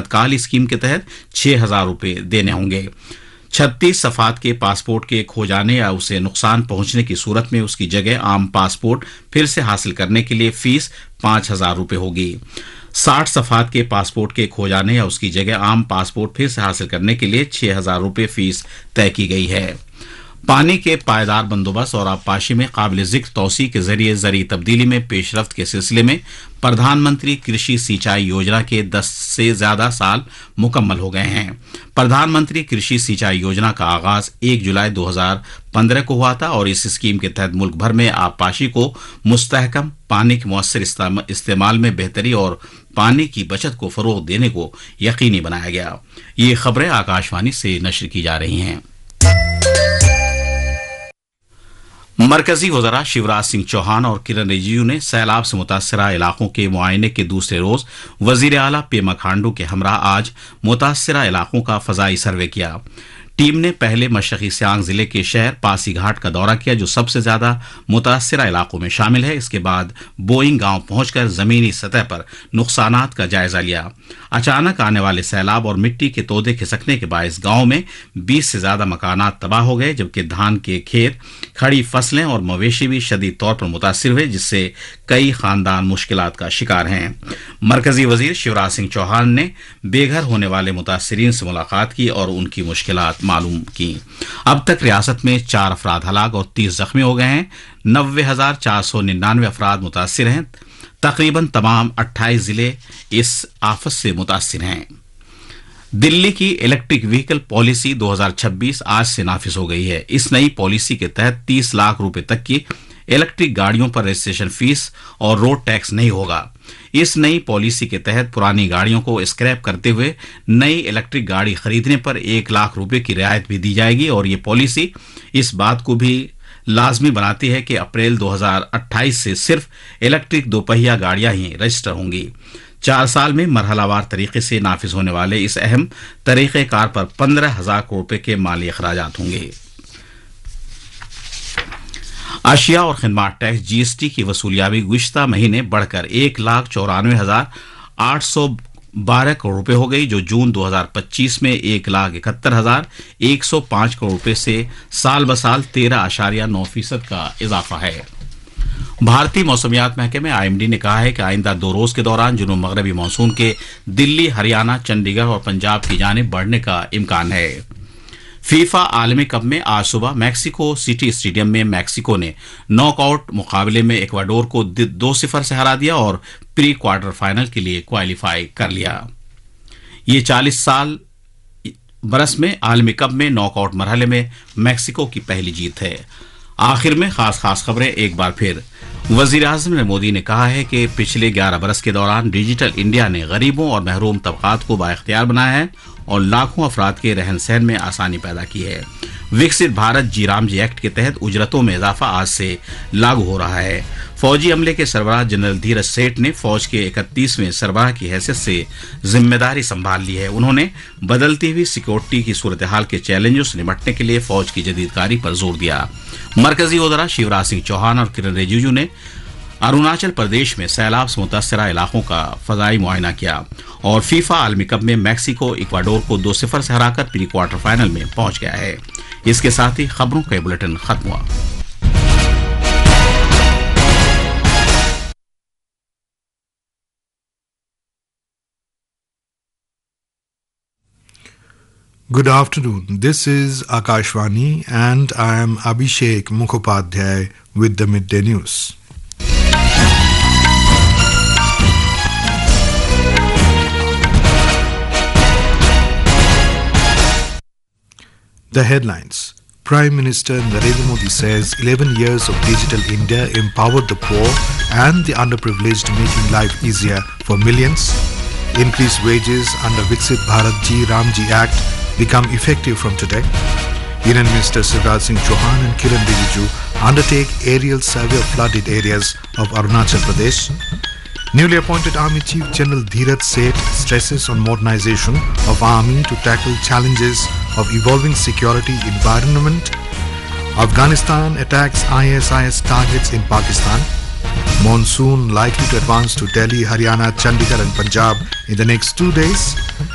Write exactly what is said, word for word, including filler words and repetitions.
तत्काल स्कीम के तहत छह हजार रुपये देने होंगे। छत्तीस सफात के पासपोर्ट के खो जाने या उसे नुकसान पहुंचने की सूरत में उसकी जगह आम पासपोर्ट फिर से हासिल करने के लिए फीस पांच हजार रुपये होगी। साठ सफात के पासपोर्ट के खो जाने या उसकी जगह आम पासपोर्ट फिर से हासिल करने के लिए छह हजार रुपये फीस तय की गई है। पानी के पायदार बंदोबस्त और आबपाशी में काबिल जिक्र तौसी के जरिए जरी तब्दीली में पेशरफ्त के सिलसिले में प्रधानमंत्री कृषि सिंचाई योजना के दस से ज्यादा साल मुकम्मल हो गए हैं। प्रधानमंत्री कृषि सिंचाई योजना का आगाज एक जुलाई दो हजार पंद्रह को हुआ था और इस स्कीम के तहत मुल्क भर में आबपाशी को मुस्तहकम, पानी के मुअस्सर इस्तेमाल में बेहतरी और पानी की बचत को फरोग देने को यकीनी बनाया गया। ये खबरें आकाशवाणी से नश्र की जा रही हैं। मरकजी वज़रा शिवराज सिंह चौहान और किरण रिजिजू ने सैलाब से मुतासरा इलाकों के मुआयने के दूसरे रोज वजीर आला पेमा खांडू के हमरा आज मुतासरा इलाकों का फजाई सर्वे किया। टीम ने पहले मशरकी सियांग जिले के शहर पासीघाट का दौरा किया जो सबसे ज्यादा मुतासरा इलाकों में शामिल है। इसके बाद बोइंग गांव पहुंचकर जमीनी सतह पर नुकसानात का जायजा लिया। अचानक आने वाले सैलाब और मिट्टी के तोदे खिसकने के बायस गांव में बीस से ज्यादा मकानात तबाह हो गए, जबकि धान के खेत, खड़ी फसलें और मवेशी भी शदीद तौर पर मुतासिर हुए, जिससे कई खानदान मुश्किलात का शिकार हैं। मरकजी वजीर शिवराज सिंह चौहान ने बेघर होने वाले मुतासिरीन से मुलाकात की और उनकी मुश्किलात मालूम की। अब तक रियासत में चार अफराद हलाक और तीस जख्मी हो गए हैं। नब्बे हजार चार सौ निन्यानवे अफराद मुतासिर हैं। तकरीबन तमाम अट्ठाईस जिले इस आफत से मुतासिर हैं। दिल्ली की इलेक्ट्रिक व्हीकल पॉलिसी दो हजार छब्बीस आज से नाफिज हो गई है। इस नई पॉलिसी के तहत तीस लाख रुपए तक की इलेक्ट्रिक गाड़ियों पर रजिस्ट्रेशन फीस और रोड टैक्स नहीं होगा। इस नई पॉलिसी के तहत पुरानी गाड़ियों को स्क्रैप करते हुए नई इलेक्ट्रिक गाड़ी खरीदने पर एक लाख रुपए की रियायत भी दी जाएगी और ये पॉलिसी इस बात को भी लाजमी बनाती है कि अप्रैल दो हजार अट्ठाईस से सिर्फ इलेक्ट्रिक दोपहिया गाड़ियां ही रजिस्टर होंगी। चार साल में मरहलावार तरीके से नाफिज होने वाले इस अहम तरीक़ेकार पर पंद्रह हजार करोड़ रुपए के माली अखराजात होंगे। अशिया और खिदमात टैक्स जीएसटी की वसूलियाबी गुज़िश्ता महीने बढ़कर एक लाख चौरानवे हजार आठ सौ बारह करोड़ रुपए हो गई, जो जून दो हजार पच्चीस में एक लाख इकहत्तर हजार एक सौ पांच करोड़ रुपए से साल बसाल तेरह आशारिया नौ फीसद का इजाफा है। भारतीय मौसमियात महकमे आईएमडी ने कहा है कि आइंदा दो रोज के दौरान जुनूब मगरबी मानसून के दिल्ली, हरियाणा, चंडीगढ़ और पंजाब की जानिब बढ़ने का इम्कान है। फीफा आलमी कप में आज सुबह मैक्सिको सिटी स्टेडियम में मैक्सिको ने नॉकआउट मुकाबले में इक्वाडोर को दो सिफर से हरा दिया और प्री क्वार्टर फाइनल के लिए क्वालिफाई कर लिया। ये चालीस साल बरस में आलमी कप में नॉकआउट मरहले में मैक्सिको की पहली जीत है। आखिर में खास खास खबरें एक बार फिर। वजीर आज़म नरेंद्र मोदी ने कहा है कि पिछले ग्यारह बरस के दौरान डिजिटल इंडिया ने गरीबों और महरूम तबकात को बाइख्तियार बनाया है और लाखों अफराद के रहन सहन में आसानी पैदा की है। विकसित भारत जी राम जी एक्ट के तहत उजरतों में इजाफा आज से लागू हो रहा है। फौजी अमले के सरबराह जनरल धीरज सेठ ने फौज के इकतीसवें सरबराह की हैसियत से जिम्मेदारी संभाल ली है। उन्होंने बदलती हुई सिक्योरिटी की सूरत हाल के चैलेंजों से निपटने के लिए फौज की जदीदकारी पर जोर दिया। मरकजी वज़रा शिवराज सिंह चौहान और किरण रिजिजू ने अरुणाचल प्रदेश में सैलाब से मुतासरा इलाकों का फजाई मुआयना किया और फीफा आलमी कप में मैक्सिको इक्वाडोर को दो सिफर से हराकर प्री क्वार्टर फाइनल में पहुंच गया है। इसके साथ ही खबरों का बुलेटिन खत्म हुआ। Good afternoon. This is Akashvani and I am Abhishek Mukhopadhyay with the Midday News. The headlines. Prime Minister Narendra Modi says eleven years of Digital India empowered the poor and the underprivileged, making life easier for millions. Increased wages under Viksit Bharat Ji Ram Ji Act become effective from today. Union Minister Shivraj Singh Chauhan and Kiran Rijiju undertake aerial survey of flooded areas of Arunachal Pradesh. Newly appointed Army Chief General Dheeraj Seth stresses on modernization of Army to tackle challenges of evolving security environment. Afghanistan attacks I S I S targets in Pakistan. Monsoon likely to advance to Delhi, Haryana, Chandigarh and Punjab in the next two days.